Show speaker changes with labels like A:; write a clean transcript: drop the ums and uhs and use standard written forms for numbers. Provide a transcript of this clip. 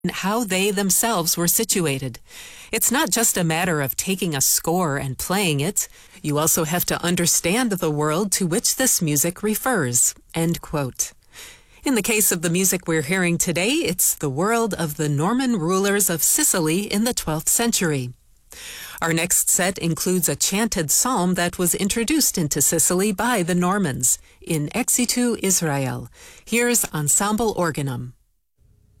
A: how they themselves were situated. It's not just a matter of taking a score and playing it. You also have to understand the world to which this music refers." End quote. In the case of the music we're hearing today, it's the world of the Norman rulers of Sicily in the 12th century. Our next set includes a chanted psalm that was introduced into Sicily by the Normans, In Exitu Israel. Here's Ensemble Organum.